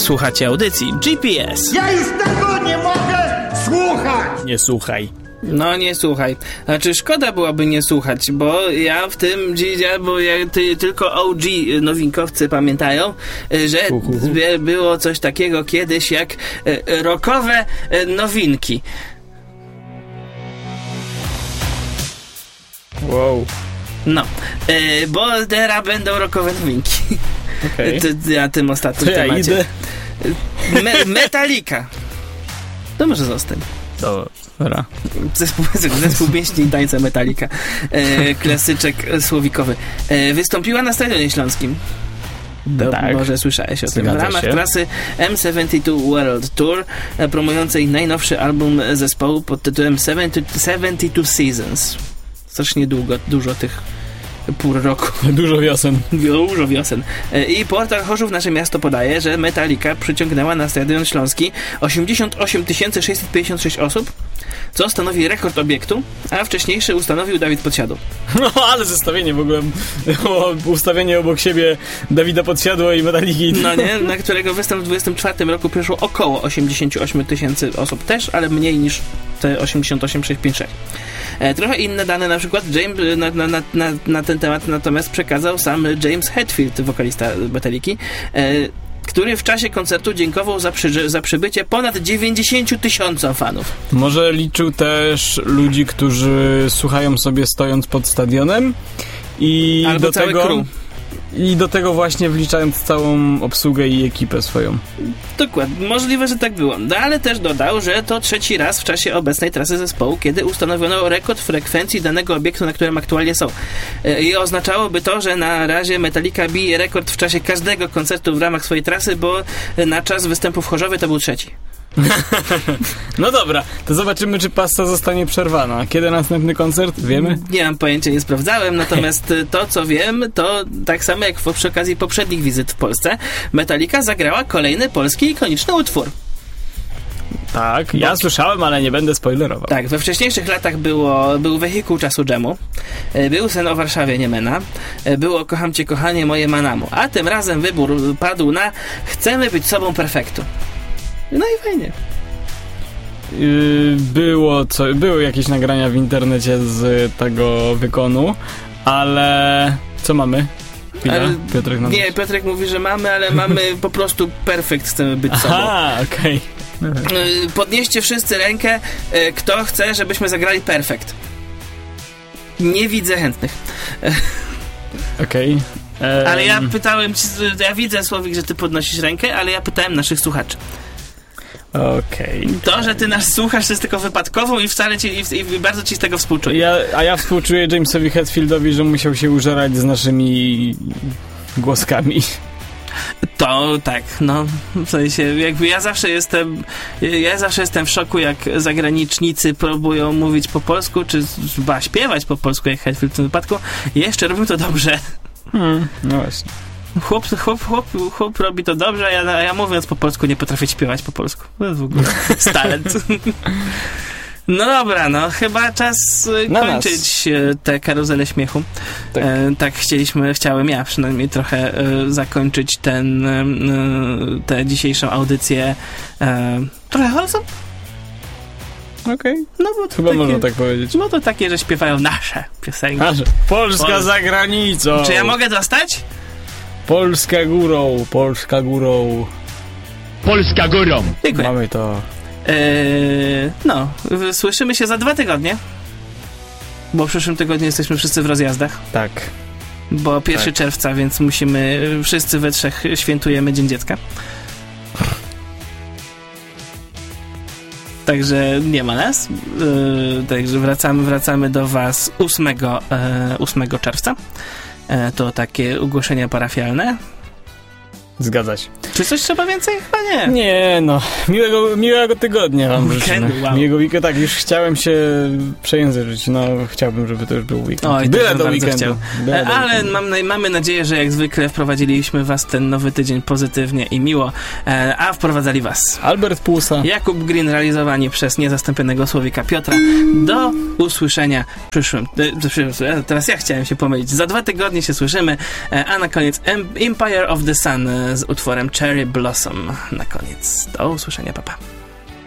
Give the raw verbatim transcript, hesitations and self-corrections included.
Słuchacie audycji G P S. Ja już tego nie mogę słuchać! Nie słuchaj. No nie słuchaj. Znaczy szkoda byłaby nie słuchać, bo ja w tym, bo ja, ty, tylko O G nowinkowcy pamiętają, że Uhuhu. było coś takiego kiedyś jak rockowe nowinki. Wow. No, bo teraz będą rockowe nowinki. Okej. Okay. Na tym ostatnim to ja temacie. idę. Me- Metallica. To może zostań. Dobra. Zespół, zespół pieśni i tańca Metallica. E, klasyczek słowikowy. E, wystąpiła na Stadionie Śląskim. To Tak. może słyszałeś o tym. W Zgadza ramach się. trasy M siedemdziesiąt dwa World Tour, e, promującej najnowszy album zespołu pod tytułem siedemdziesiąt dwa Seasons. Strasznie długo, dużo tych pół roku. Dużo wiosen. Dużo wiosen. I portal Chorzów Nasze Miasto podaje, że Metallica przyciągnęła na Stadion Śląski osiemdziesiąt osiem tysięcy sześćset pięćdziesiąt sześć osób, co stanowi rekord obiektu, a wcześniejszy ustanowił Dawid Podsiadło. No, ale zestawienie w ogóle, o, ustawienie obok siebie Dawida Podsiadła i Metalliki. No nie? Na którego występ w dwudziestym czwartym roku przyszło około osiemdziesiąt osiem tysięcy osób też, ale mniej niż te osiemdziesiąt osiem tysięcy sześćset pięćdziesiąt sześć. E, trochę inne dane, na przykład James na, na, na, na, na ten temat natomiast przekazał sam James Hetfield, wokalista Metalliki, e, który w czasie koncertu dziękował za, przy, za przybycie ponad dziewięćdziesięciu tysiącom fanów. Może liczył też ludzi, którzy słuchają sobie stojąc pod stadionem i Albo do całe tego crew. i do tego właśnie wliczając całą obsługę i ekipę swoją. Dokładnie, możliwe, że tak było. No, ale też dodał, że to trzeci raz w czasie obecnej trasy zespołu, kiedy ustanowiono rekord frekwencji danego obiektu, na którym aktualnie są. I oznaczałoby to, że na razie Metallica bije rekord w czasie każdego koncertu w ramach swojej trasy, bo na czas występu w Chorzowie to był trzeci. No dobra, to zobaczymy, czy pasta zostanie przerwana. Kiedy następny koncert? Wiemy? Nie mam pojęcia, nie sprawdzałem, natomiast to, co wiem, to tak samo jak przy okazji poprzednich wizyt w Polsce, Metallica zagrała kolejny polski ikoniczny utwór. Tak, ja Bo- słyszałem, ale nie będę spoilerował. Tak, we wcześniejszych latach było, był wehikuł czasu dżemu, e, był sen o Warszawie Niemena, e, było kocham cię kochanie moje Manamu, a tym razem wybór padł na chcemy być sobą perfektu. No i fajnie. Yy, było, co, były jakieś nagrania w internecie z tego wykonu, ale co mamy? Chwila, Ale- Piotrek nam... Nie, Piotrek mówi, że mamy, ale mamy po prostu perfekt, chcemy być sobą. Aha, okej. E, Podnieście wszyscy rękę, e, kto chce, żebyśmy zagrali perfekt. Nie widzę chętnych. Okej. Em, Ale ja pytałem, ci- ja widzę, Słowik, że ty podnosisz rękę, ale ja pytałem naszych słuchaczy. Okej. To, że ty nas słuchasz, to jest tylko wypadkową i wcale ci, i, i bardzo ci z tego współczuję. Ja, a ja współczuję Jamesowi Hetfieldowi, że musiał się użerać z naszymi głoskami. To tak, no, w sensie, jakby ja zawsze jestem, ja zawsze jestem w szoku, jak zagranicznicy próbują mówić po polsku, czy ba, śpiewać po polsku, jak Hetfield w tym wypadku, i jeszcze robią to dobrze. Hmm, no właśnie. Chłop, chłop, chłop, chłop robi to dobrze, a ja, a ja mówiąc po polsku nie potrafię śpiewać po polsku. To jest w ogóle jest talent. No dobra, no chyba czas e, Na kończyć e, tę karuzelę śmiechu. Tak. Tak, e, tak chcieliśmy, chciałem ja przynajmniej trochę e, zakończyć ten, e, tę dzisiejszą audycję e, trochę wholesome. Okej. No bo to Chyba takie, można tak powiedzieć. no to takie, że śpiewają nasze piosenki. Aże. Polska Pol- za granicą! Czy ja mogę dostać? Polska górą, Polska górą. Polska górą! Dziękuję. Mamy to. Eee, no, w- słyszymy się za dwa tygodnie. Bo w przyszłym tygodniu jesteśmy wszyscy w rozjazdach. Tak. Bo pierwszego Tak. czerwca, więc musimy, wszyscy we trzech świętujemy Dzień Dziecka. Także nie ma nas. Eee, także wracamy, wracamy do was ósmego, e, ósmego czerwca. E, to takie ogłoszenia parafialne. Zgadza się. Czy coś trzeba więcej? Chyba nie. Nie no, miłego, miłego tygodnia wam Weekendu, życzymy. wow. Miłego weekendu, tak, już chciałem się przejęzyczyć, no chciałbym, żeby to już był weekend. Oj, Byle też bym do bardzo weekendu. chciał. Byle E, do Ale weekendu. mam, naj- mamy nadzieję, że jak zwykle wprowadziliśmy was ten nowy tydzień pozytywnie i miło, e, a wprowadzali was Albert Pulsa. Jakub Green, realizowani przez niezastąpionego Słowika Piotra. Do usłyszenia w przyszłym... e, przyszłym- e, Teraz ja chciałem się pomylić. Za dwa tygodnie się słyszymy, e, a na koniec Em- Empire of the Sun z utworem Cherry Blossom na koniec. Do usłyszenia, papa.